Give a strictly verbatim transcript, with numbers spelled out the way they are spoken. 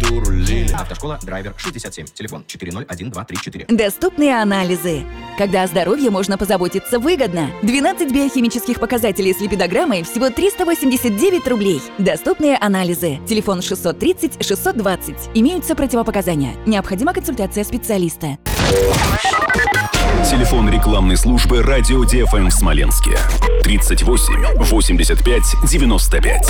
урулили. Автошкола «Драйвер» шестьдесят семь. Телефон четыре ноль один два три четыре. Доступные анализы. Когда о здоровье можно позаботиться выгодно. двенадцать биохимических показателей с липидограммой всего триста восемьдесят девять рублей. Доступные анализы. Телефон шестьсот тридцать шестьсот двадцать. Имеются противопоказания. Необходима консультация специалиста. Телефон рекламной службы «Радио ди эф эм» в Смоленске. тридцать восемь восемьдесят пять девяносто пять.